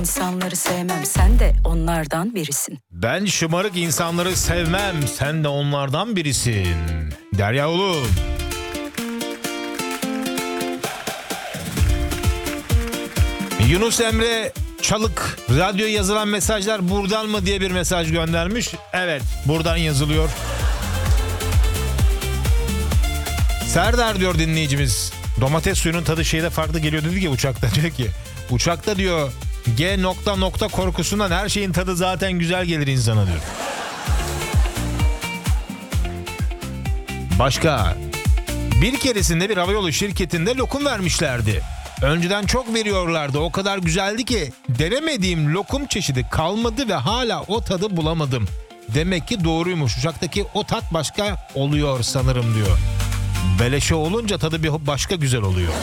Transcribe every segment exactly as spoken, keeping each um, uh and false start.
İnsanları sevmem, sen de onlardan birisin. Ben şımarık insanları sevmem, sen de onlardan birisin. Derya Ulu. Yunus Emre Çalık, radyoya yazılan mesajlar buradan mı diye bir mesaj göndermiş. Evet, buradan yazılıyor. Serdar diyor dinleyicimiz. Domates suyunun tadı şeyde farklı geliyor dedi ki uçakta. Diyor ki uçakta diyor G nokta nokta korkusundan her şeyin tadı zaten güzel gelir insana diyor. Başka. Bir keresinde bir havayolu şirketinde lokum vermişlerdi. Önceden çok veriyorlardı. O kadar güzeldi ki denemediğim lokum çeşidi kalmadı ve hala o tadı bulamadım. Demek ki doğruymuş. Uçaktaki o tat başka oluyor sanırım diyor. Beleşe olunca tadı bir başka güzel oluyor.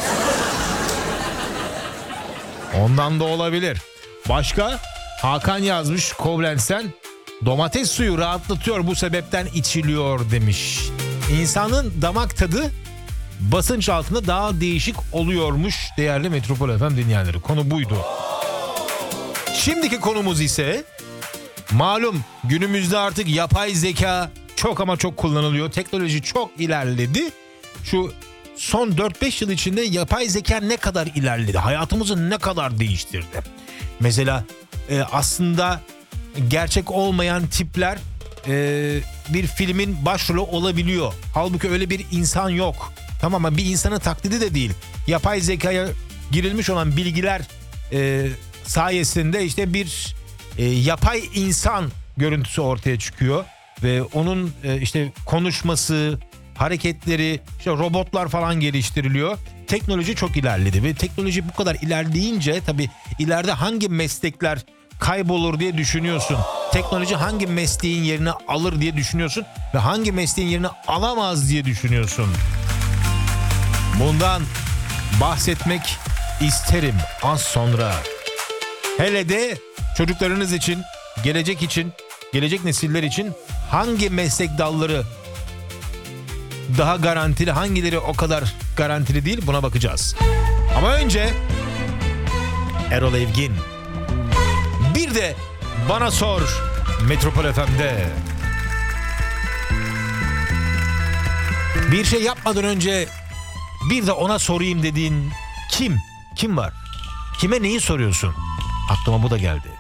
Ondan da olabilir. Başka? Hakan yazmış Koblenz'den. Domates suyu rahatlatıyor, bu sebepten içiliyor demiş. İnsanın damak tadı basınç altında daha değişik oluyormuş değerli Metropol F M dinleyenleri. Konu buydu. Şimdiki konumuz ise malum günümüzde artık yapay zeka çok ama çok kullanılıyor. Teknoloji çok ilerledi. Şu son dört beş yıl içinde yapay zeka ne kadar ilerledi? Hayatımızı ne kadar değiştirdi? Mesela e, aslında gerçek olmayan tipler e, bir filmin başrolü olabiliyor. Halbuki öyle bir insan yok. Tamam ama bir insanın taklidi de değil. Yapay zekaya girilmiş olan bilgiler e, sayesinde işte bir e, yapay insan görüntüsü ortaya çıkıyor. Ve onun e, işte konuşması, hareketleri, işte robotlar falan geliştiriliyor. Teknoloji çok ilerledi ve teknoloji bu kadar ilerleyince tabii ileride hangi meslekler kaybolur diye düşünüyorsun. Teknoloji hangi mesleğin yerini alır diye düşünüyorsun ve hangi mesleğin yerini alamaz diye düşünüyorsun. Bundan bahsetmek isterim az sonra. Hele de çocuklarınız için, gelecek için, gelecek nesiller için hangi meslek dalları daha garantili, hangileri o kadar garantili değil, buna bakacağız. Ama önce Erol Evgin. Bir de Bana Sor Metropol F M'de. Bir şey yapmadan önce bir de ona sorayım dediğin kim? Kim var? Kime neyi soruyorsun? Aklıma bu da geldi.